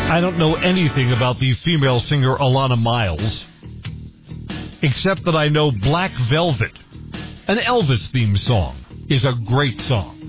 I don't know anything about the female singer Alana Miles, except that I know Black Velvet, an Elvis-themed song, is a great song.